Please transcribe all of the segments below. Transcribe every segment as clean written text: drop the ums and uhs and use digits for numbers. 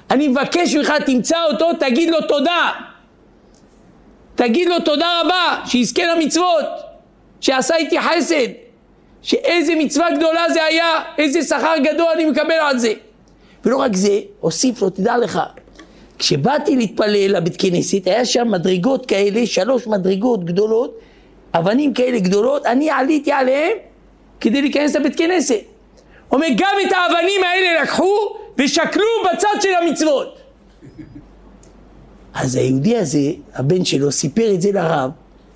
אני מבקש ממך, תמצא אותו, תגיד לו תודה. תגיד לו תודה רבה, שיזכה למצוות, שעשה איתי חסד, שאיזה מצווה גדולה זה היה, איזה שכר גדול אני מקבל על זה. ולא רק זה, הוסיף לו, תדע לך, כשבאתי להתפלל לבית כנסת, היה שם מדרגות כאלה, 3 מדרגות גדולות, אבנים כאלה גדולות, אני עליתי עליהם כדי להיכנס לבית כנסת. אומר, גם את האבנים האלה לקחו ושקלו בצד של המצוות. אז היהודי הזה, הבן שלו, סיפר את זה לרב.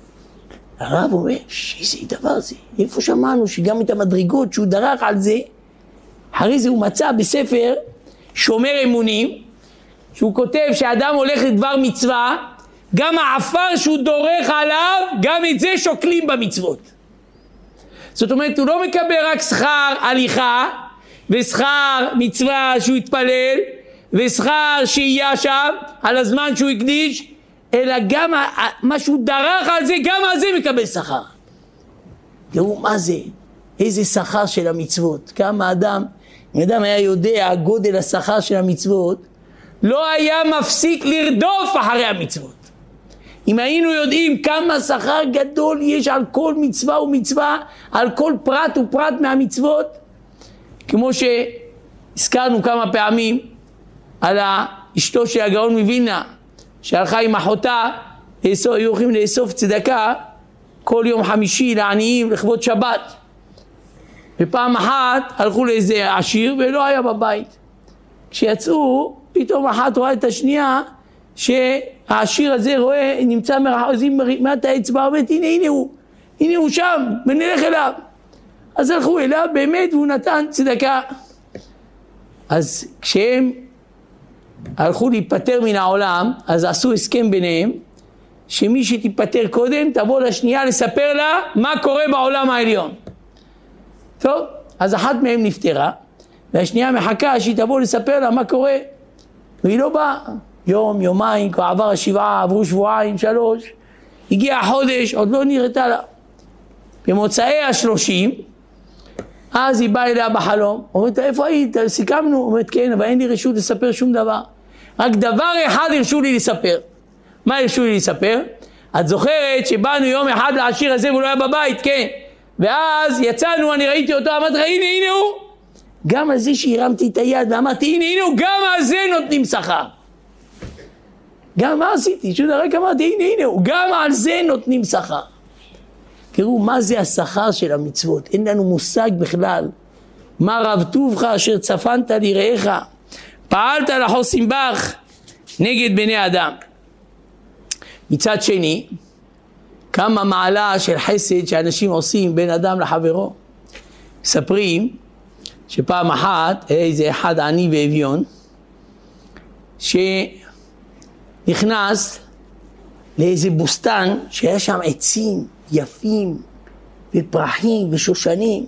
הרב אומר, איזה דבר זה? איפה שמענו שגם את המדרגות שהוא דרך על זה? אחרי זה הוא מצא בספר שומר אמונים, שהוא כותב שאדם הולך לדבר מצווה, גם העפר שהוא דורך עליו, גם את זה שוקלים במצוות. זאת אומרת, הוא לא מקבל רק שכר הליכה, ושכר מצווה שהוא התפלל, ושכר שיהיה שם, על הזמן שהוא הקדיש, אלא גם מה שהוא דרך על זה, גם על זה מקבל שכר. תראו מה זה, איזה שכר של המצוות. כמה אדם, אם אדם היה יודע גודל השכר של המצוות, לא היה מפסיק לרדוף אחרי המצוות. אם היינו יודעים כמה שכר גדול יש על כל מצווה ומצווה, על כל פרט ופרט מהמצוות, כמו שהזכרנו כמה פעמים על אשתו של הגאון מווילנה, שהלכה עם אחותה, היו הולכים לאסוף צדקה כל יום חמישי לעניים לכבוד שבת. ופעם אחת הלכו לאיזה עשיר ולא היה בבית. כשיצאו, פתאום אחת רואה את השנייה, שהעשיר הזה רואה, נמצא מרחוזים האצבע, אומרת, הנה הוא שם, ונלך אליו. אז הלכו אליו באמת, והוא נתן צדקה. אז כשהם הלכו להיפטר מן העולם, אז עשו הסכם ביניהם, שמי שתיפטר קודם, תבוא לשנייה לספר לה מה קורה בעולם העליון. טוב, אז אחת מהם נפטרה, והשנייה מחכה שהיא תבוא לספר לה מה קורה, והיא לא באה. יום, יומיים, כבר עבר השבעה, עברו שבועיים, 3, הגיע החודש, עוד לא נראתה לה. במוצאי 30, אז היא באה אליה בחלום, אומרת, איפה היית? סיכמנו? אומרת, כן, אבל אין לי רשות לספר שום דבר. רק דבר אחד הרשו לי לספר. מה הרשו לי לספר? את זוכרת שבאנו יום אחד לעשיר הזה והוא לא היה בבית, כן. ואז יצאנו, אני ראיתי אותו, אמרתי, הנה הוא. גם על זה שהרמתי את היד ואמרתי, הנה הוא, גם על זה נותנים שכר. גם מה עשיתי? שום דבר, רק אמרתי, הנה הוא, גם על זה נותנים שכר. תראו מה זה השכר של המצוות, אין לנו מושג בכלל. מה רב טובך אשר צפנת לרעך, פעלת לחוסים בך נגד בני אדם. מצד שני, כמה מעלה של חסד שאנשים עושים בין אדם לחברו. מספרים שפעם אחת איזה אחד עני ואביון, שנכנס לאיזה בוסתן שהיה שם עצים יפים ופרחים ושושנים,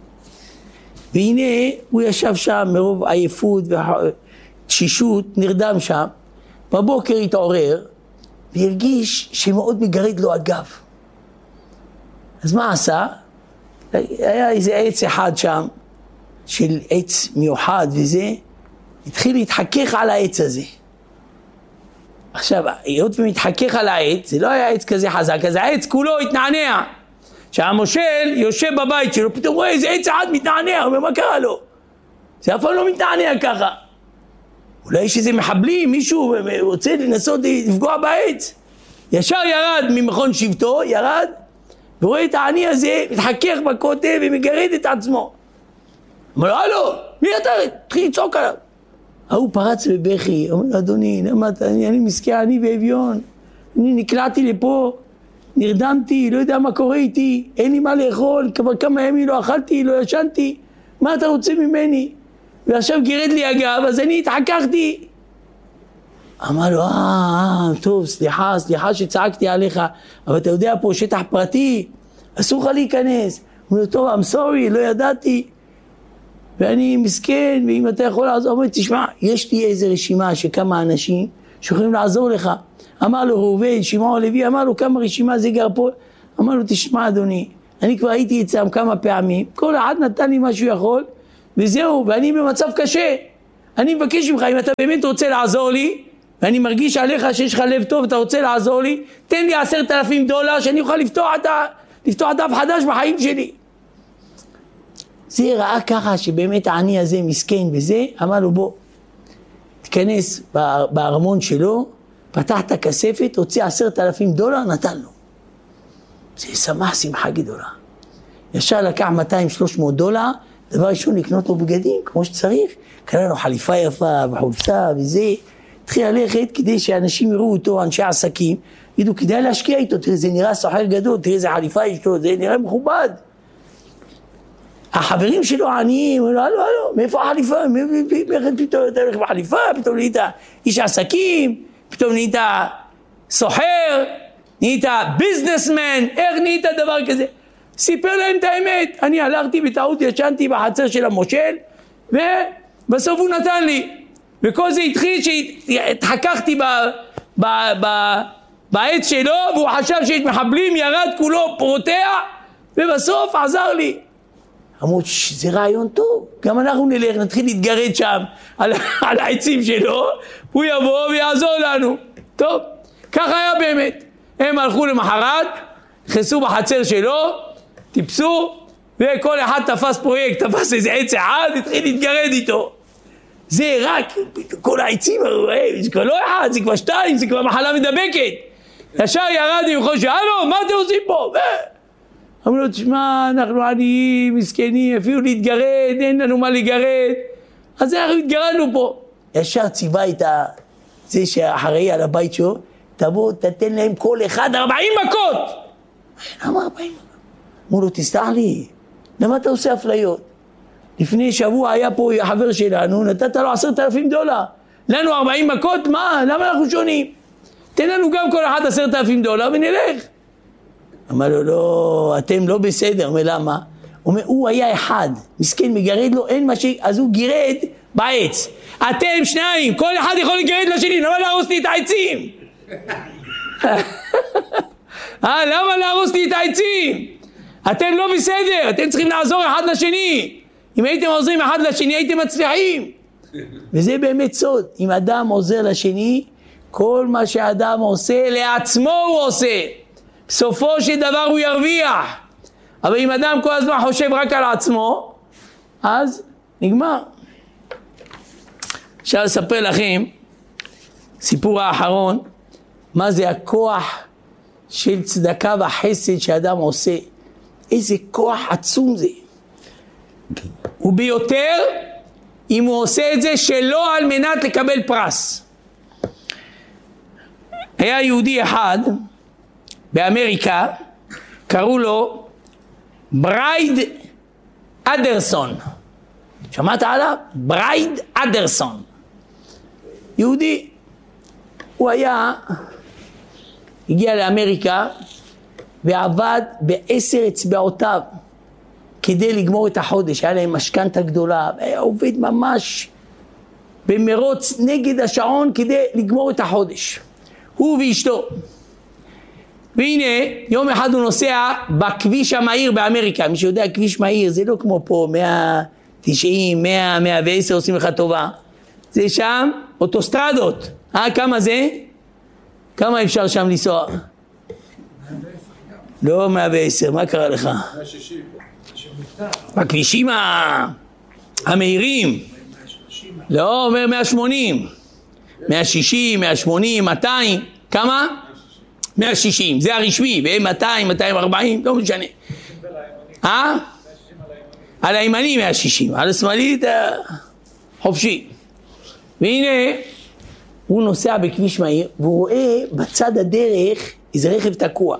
והנה הוא ישב שם מרוב עייפות ותשישות, נרדם שם. בבוקר התעורר והרגיש שמאוד מגרד לו הגב. אז מה עשה? היה איזה עץ אחד שם של עץ מיוחד וזה, התחיל להתחכך על העץ הזה. עכשיו, היות ומתחכך על העץ, זה לא היה עץ כזה חזק, אז העץ כולו התנענע. שהמושל יושב בבית שלו, פתאום רואה איזה עץ אחד מתנענע, הוא אומר, מה קרה לו? זה אף פעם לא מתנענע ככה. אולי יש איזה מחבלים, מישהו רוצה לנסות לפגוע בעץ. ישר ירד ממכון שבטו, ירד, ורואה את העני הזה מתחכך בקוטב ומגרד את עצמו. אמר לו, הלו, מי אתה? תחיל לצעוק עליו. הוא פרץ בבכי, אומר לו, אדוני, אני מסכן, אני ואביון, אני נקלעתי לפה, נרדמתי, לא יודע מה קורה איתי, אין לי מה לאכול, כבר כמה ימים לא אכלתי, לא ישנתי, מה אתה רוצה ממני? ועכשיו גירד לי הגב, אז אני התחככתי. אמר לו, טוב, סליחה שצעקתי עליך, אבל אתה יודע פה שטח פרטי, אסור לך להיכנס. הוא אומר, טוב, I'm sorry, לא ידעתי. ואני מסכן, ואם אתה יכול לעזור, הוא אומר, תשמע, יש לי איזה רשימה שכמה אנשים שיכולים לעזור לך. אמר לו ראובן, שמעון לוי, אמר לו כמה רשימה זה גר פה. אמר לו, תשמע אדוני, אני כבר הייתי אצלם כמה פעמים, כל אחד נתן לי מה שהוא יכול, וזהו, ואני במצב קשה. אני מבקש ממך, אם אתה באמת רוצה לעזור לי, ואני מרגיש עליך שיש לך לב טוב, אתה רוצה לעזור לי, תן לי $10,000 שאני אוכל לפתוח דף חדש בחיים שלי. זה ראה ככה שבאמת העני הזה מסכן וזה, אמר לו בוא, תיכנס בארמון שלו, פתח את הכספת, הוציא $10,000, נתן לו. זה שמח שמחה גדולה. ישר לקח $200-300, דבר ראשון לקנות לו בגדים כמו שצריך, קנה לו חליפה יפה וחולצה וזה, התחיל ללכת כדי שאנשים יראו אותו, אנשי עסקים, ידעו כדאי להשקיע איתו, תראה זה נראה סוחר גדול, תראה איזה חליפה יש לו, זה נראה מכובד. החברים שלו עניים, לא, מאיפה החליפה? פתאום אתה הולך בחליפה, פתאום נהיית איש עסקים, פתאום נהיית סוחר, נהיית ביזנסמן, איך נהיית דבר כזה? סיפר להם את האמת, אני הלכתי בטעות, ישנתי בחצר של המושל, ובסוף הוא נתן לי, וכל זה התחיל שהתחככתי בעץ שלו, והוא חשב שיש מחבלים, ירד כולו פרוטע, ובסוף עזר לי. אמרו, זה רעיון טוב, גם אנחנו נלך, נתחיל להתגרד שם על העצים שלו, הוא יבוא ויעזור לנו. טוב, ככה היה באמת. הם הלכו למחרת, נכנסו בחצר שלו, טיפסו, וכל אחד תפס פרויקט, תפס איזה עץ אחד, התחיל להתגרד איתו. זה רק, כל העצים, זה כבר לא אחד, זה כבר 2, זה כבר מחלה מדבקת. ישר ירד עם חושב, הלו, מה אתם עושים פה? אמרו לו, תשמע, אנחנו עניים, מסכנים, אפילו להתגרד, אין לנו מה לגרד. אז אנחנו התגרדנו פה. ישר ציווה את זה שאחראי על הבית שלו, תבוא, תתן להם כל אחד 40 מכות. למה 40 מכות? אמרו לו, תסלח לי, למה אתה עושה אפליות? לפני שבוע היה פה חבר שלנו, נתת לו $10,000. לנו 40 מכות, מה? למה אנחנו שונים? תן לנו גם כל אחד $10,000 ונלך. אמר לו, לא, אתם לא בסדר. אומר, למה? הוא היה אחד, מסכן מגרד לו, אין מה אז הוא גירד בעץ. אתם שניים, כל אחד יכול לגרד לשני, למה להרוס לי את העצים? למה להרוס לי את העצים? אתם לא בסדר, אתם צריכים לעזור אחד לשני. אם הייתם עוזרים אחד לשני, הייתם מצליחים. וזה באמת סוד. אם אדם עוזר לשני, כל מה שאדם עושה, לעצמו הוא עושה. בסופו של דבר הוא ירוויח. אבל אם אדם כל הזמן חושב רק על עצמו, אז נגמר. אפשר לספר לכם, סיפור האחרון, מה זה הכוח של צדקה וחסד שאדם עושה. איזה כוח עצום זה. וביותר, אם הוא עושה את זה שלא על מנת לקבל פרס. היה יהודי אחד באמריקה, קראו לו ברייד אדרסון. שמעת עליו? ברייד אדרסון. יהודי. הוא הגיע לאמריקה ועבד ב10 אצבעותיו כדי לגמור את החודש. היה להם משכנתה גדולה, היה עובד ממש במרוץ נגד השעון כדי לגמור את החודש. הוא ואשתו. והנה, יום אחד הוא נוסע בכביש המהיר באמריקה. מי שיודע, כביש מהיר זה לא כמו פה 190, 100, 110 עושים לך טובה. זה שם אוטוסטרדות. כמה זה? כמה אפשר שם לנסוע? 110. לא 110, מה קרה לך? 160. בכבישים המהירים. לא, אומר 180. 160, 180, 200. כמה? 160, זה הרשמי, והם 200, 240, לא משנה. על הימני 160, על השמאלית חופשי. והנה, הוא נוסע בכביש מהיר, והוא רואה בצד הדרך איזה רכב תקוע.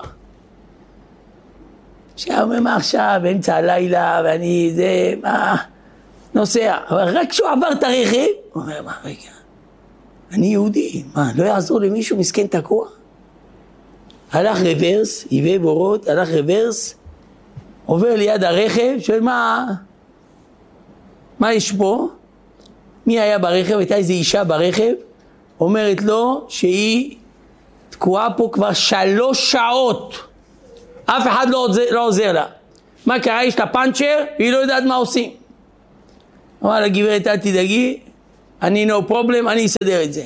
שאומר, מה עכשיו, באמצע הלילה, ואני זה, מה, נוסע. אבל רק כשהוא עבר את הרכב, הוא אומר, מה, רגע, אני יהודי, מה, לא יעזור למישהו מסכן תקוע? הלך רוורס, היווה בורות, הלך רוורס, עובר ליד הרכב, שואל מה יש פה? מי היה ברכב? הייתה איזו אישה ברכב, אומרת לו שהיא תקועה פה כבר 3 שעות, אף אחד לא עוזר לה. מה קרה? יש לה פאנצ'ר, והיא לא יודעת מה עושים. אמרה לה, גברת, אל תדאגי, אני no problem, אני אסדר את זה.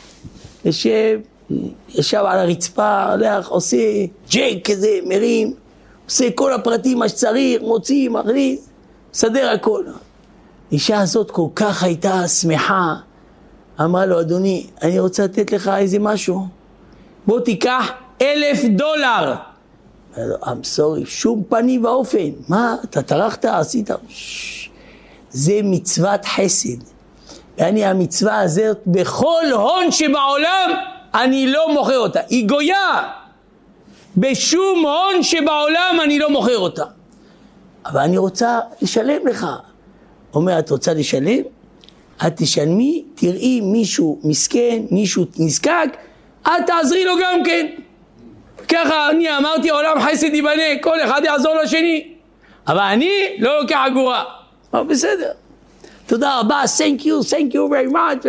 ישב על הרצפה, הולך, עושה ג'ק כזה, מרים, עושה כל הפרטים מה שצריך, מוציא, מכניס, מסדר הכל. אישה הזאת כל כך הייתה שמחה, אמרה לו, אדוני, אני רוצה לתת לך איזה משהו, בוא תיקח $1,000. I'm sorry, שום פנים ואופן, מה, אתה טרחת, עשית, זה מצוות חסד, ואני המצווה הזאת בכל הון שבעולם, אני לא מוכר אותה, היא גויה, בשום הון שבעולם אני לא מוכר אותה, אבל אני רוצה לשלם לך. אומר, את רוצה לשלם? את תשלמי, תראי מישהו מסכן, מישהו נזקק, את תעזרי לו גם כן. ככה אני אמרתי, עולם חסד ייבנה, כל אחד יעזור לשני, אבל אני לא לוקח אגורה. בסדר, תודה רבה, thank you very much,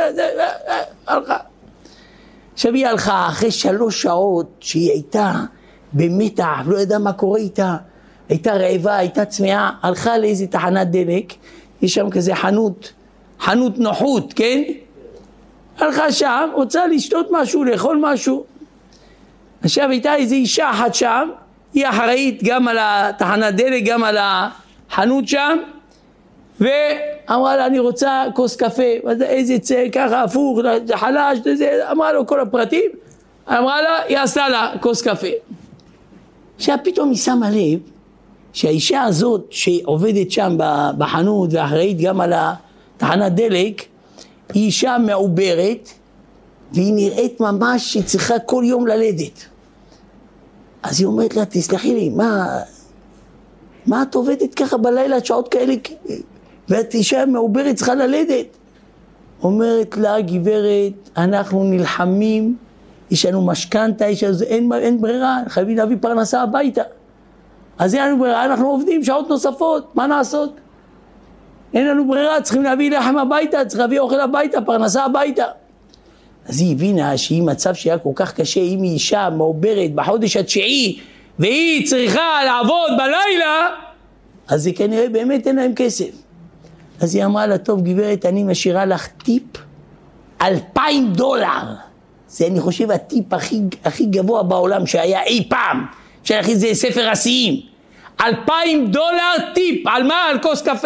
הלכה. עכשיו היא הלכה אחרי 3 שעות שהיא הייתה במתח, לא ידעה מה קורה איתה, הייתה רעבה, הייתה צמאה, הלכה לאיזו תחנת דלק, יש שם כזה חנות נוחות, כן? הלכה שם, רוצה לשתות משהו, לאכול משהו. עכשיו הייתה איזו אישה אחת שם, היא אחראית גם על התחנת דלק, גם על החנות שם, ואמרה לה, אני רוצה כוס קפה, איזה ככה הפוך, חלש, אמרה לו כל הפרטים, אמרה לה, היא עשתה לה כוס קפה. עכשיו פתאום היא שמה לב, שהאישה הזאת שעובדת שם בחנות ואחראית גם על התחנת דלק, היא אישה מעוברת, והיא נראית ממש שהיא צריכה כל יום ללדת. אז היא אומרת לה, תסלחי לי, מה את עובדת ככה בלילה, שעות כאלה, ואת אישה מעוברת צריכה ללדת? אומרת לה, גברת, אנחנו נלחמים, יש לנו משכנתה, אין ברירה, חייבים להביא פרנסה הביתה. אז אין לנו ברירה, אנחנו עובדים שעות נוספות, מה נעשות? אין לנו ברירה, צריכים להביא לחם הביתה, צריכים להביא אוכל הביתה, פרנסה הביתה. אז היא הבינה שהיא מצב שהיה כל כך קשה, אם היא אישה מעוברת בחודש התשיעי, והיא צריכה לעבוד בלילה, אז זה כנראה באמת אין להם כסף. אז היא אמרה לה, טוב גברת, אני משאירה לך טיפ $2,000. זה אני חושב הטיפ הכי גבוה בעולם שהיה אי פעם. שלך איזה ספר עשיים. $2,000 טיפ, על מה? על כוס קפה.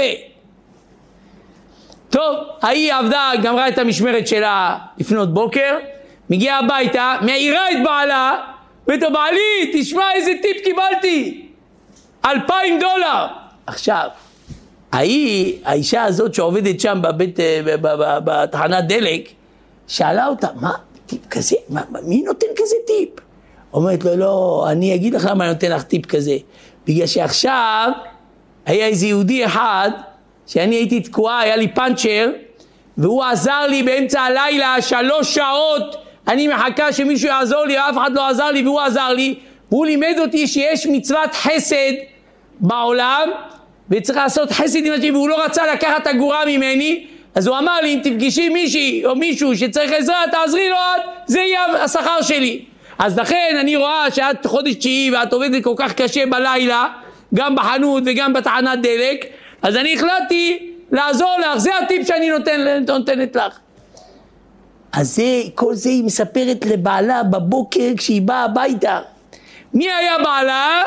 טוב, היא עבדה, גמרה את המשמרת שלה לפנות בוקר, מגיעה הביתה, מעירה את בעלה, ואתה בעלי, תשמע איזה טיפ קיבלתי, $2,000. עכשיו, האישה הזאת שעובדת שם בתחנת דלק, שאלה אותה, מה טיפ כזה? מי נותן כזה טיפ? אומרת לו, לא, אני אגיד לך למה אני נותן לך טיפ כזה. בגלל שעכשיו היה איזה יהודי אחד, שאני הייתי תקועה, היה לי פנצ'ר, והוא עזר לי באמצע הלילה, 3 שעות, אני מחכה שמישהו יעזור לי, אף אחד לא עזר לי, והוא עזר לי, והוא לימד אותי שיש מצוות חסד בעולם, וצריך לעשות חסד עם השני, והוא לא רצה לקחת אגורה ממני, אז הוא אמר לי, אם תפגשי מישהי או מישהו שצריך עזרה, תעזרי לו את, זה יהיה השכר שלי. אז לכן אני רואה שאת חודש 9 ואת עובדת כל כך קשה בלילה, גם בחנות וגם בתחנת דלק, אז אני החלטתי לעזור לך, זה הטיפ שאני נותנת לך. אז כל זה היא מספרת לבעלה בבוקר כשהיא באה הביתה. מי היה בעלה?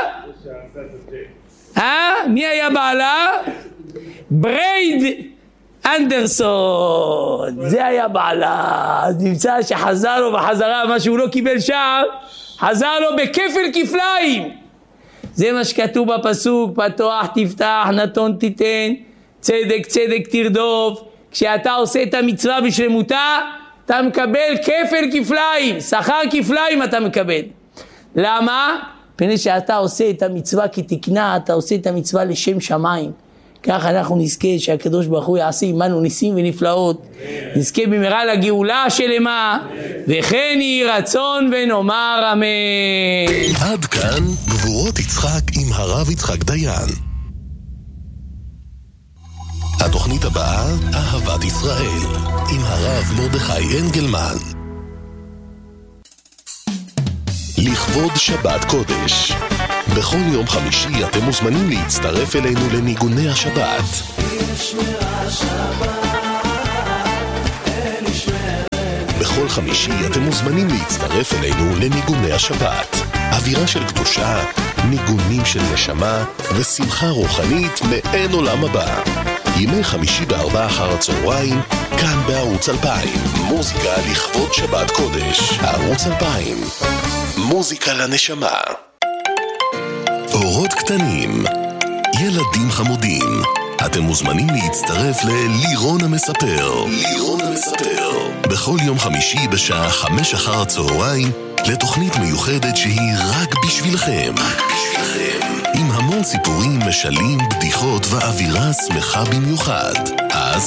מי היה בעלה? ברייד אנדרסון, זה היה בעלה. אז נמצא שחזר לו בחזרה מה שהוא לא קיבל שם, חזר לו בכפל כפליים. זה מה שכתוב בפסוק, פתוח תפתח, נתון תיתן, צדק צדק תרדוף. כשאתה עושה את המצווה בשלמותה, אתה מקבל כפל כפליים, שכר כפליים אתה מקבל. למה? פני שאתה עושה את המצווה כתקנה, אתה עושה את המצווה לשם שמיים. כך אנחנו נזכה שהקדוש ברוך הוא יעשה עמנו ניסים ונפלאות. נזכה במהרה לגאולה שלמה, וכן יהי רצון ונאמר אמן. עד כאן גבורות יצחק עם הרב יצחק דיין. התוכנית הבאה, אהבת ישראל, עם הרב מרדכי אנגלמן. לכבוד שבת קודש. בכל יום חמישי אתם מוזמנים להצטרף אלינו לניגוני השבת. בכל חמישי אתם מוזמנים להצטרף אלינו לניגוני השבת. אווירה של קדושה, ניגונים של נשמה ושמחה רוחנית מאין עולם הבא. ימי חמישי ב16:00 כאן בערוץ 2000. מוזיקה לכבוד שבת קודש. ערוץ 2000, מוזיקה לנשמה. אורות קטנים, ילדים חמודים, אתם מוזמנים להצטרף ללירון המספר. לירון המספר בכל יום חמישי בשעה 17:00 לתוכנית מיוחדת שהיא רק בשבילכם. עם המון סיפורים, משלים, בדיחות ואווירה שמחה במיוחד. אז